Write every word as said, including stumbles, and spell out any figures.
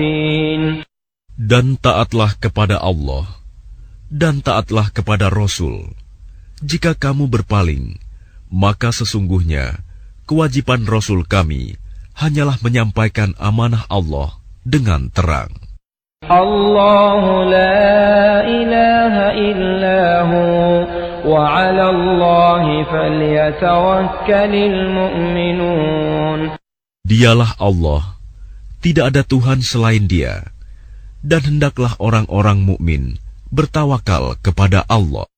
Dan taatlah kepada Allah, dan taatlah kepada Rasul. Jika kamu berpaling, maka sesungguhnya kewajiban Rasul kami hanyalah menyampaikan amanah Allah dengan terang. Allahu la ilaha illahu wa 'ala Allahi falyatawakkalul mu'minun. Dialah Allah, tidak ada Tuhan selain Dia, dan hendaklah orang-orang mukmin bertawakal kepada Allah.